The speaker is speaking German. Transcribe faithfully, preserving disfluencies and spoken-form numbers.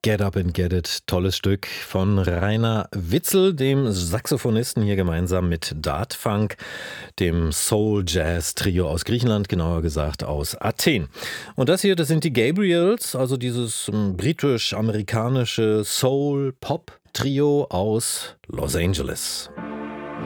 Get Up and Get It, tolles Stück von Rainer Witzel, dem Saxophonisten, hier gemeinsam mit Dart Funk, dem Soul-Jazz-Trio aus Griechenland, genauer gesagt aus Athen. Und das hier, das sind die Gabriels, also dieses ähm, britisch-amerikanische Soul-Pop-Trio aus Los Angeles.